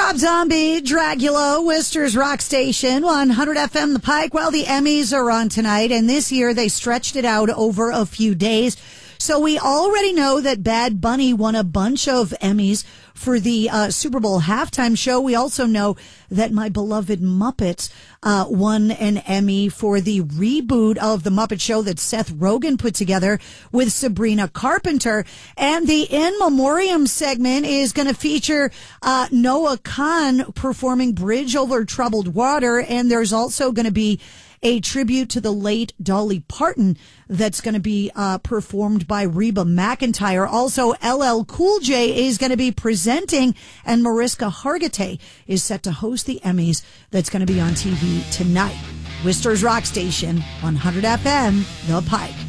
Rob Zombie, Dracula, Worcester's Rock Station, 100 FM The Pike. Well, the Emmys are on tonight, and this year they stretched it out over a few days. So we already know that Bad Bunny won a bunch of Emmys for the Super Bowl halftime show. We also know that My Beloved Muppets won an Emmy for the reboot of The Muppet Show that Seth Rogen put together with Sabrina Carpenter. And the In Memoriam segment is going to feature Noah Kahan performing Bridge Over Troubled Water. And there's also going to be a tribute to the late Dolly Parton that's going to be performed by Reba McEntire. Also, LL Cool J is going to be presenting, and Mariska Hargitay is set to host the Emmys that's going to be on TV tonight. Worcester's Rock Station, 100 FM, The Pike.